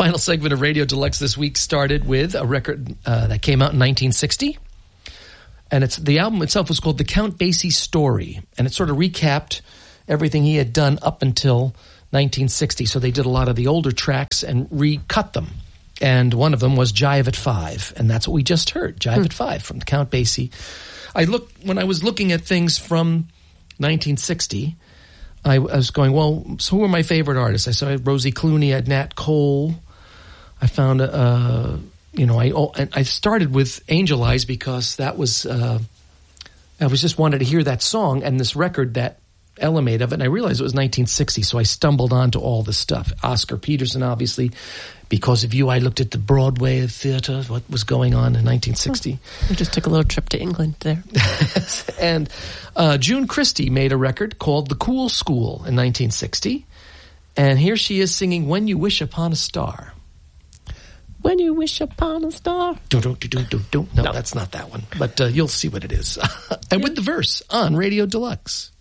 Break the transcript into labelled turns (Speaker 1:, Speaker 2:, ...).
Speaker 1: final segment of Radio Deluxe this week started with a record that came out in 1960. And the album itself was called The Count Basie Story. And it sort of recapped everything he had done up until 1960. So they did a lot of the older tracks and recut them. And one of them was Jive at 5. And that's what we just heard, Jive at 5 from the Count Basie. When I was looking at things from 1960, I was going, well, so who are my favorite artists? I saw Rosie Clooney, I had Nat Cole. I found, I started with Angel Eyes because that was, I was just wanted to hear that song and this record that Ella made of it, and I realized it was 1960, so I stumbled onto all this stuff. Oscar Peterson, obviously. Because of You, I looked at the Broadway theater, what was going on in 1960.
Speaker 2: We just took a little trip to England there.
Speaker 1: And June Christy made a record called The Cool School in 1960, and here she is singing When You Wish Upon a Star.
Speaker 2: When you wish upon a star.
Speaker 1: No, that's not that one, but you'll see what it is. And with the verse on Radio Deluxe.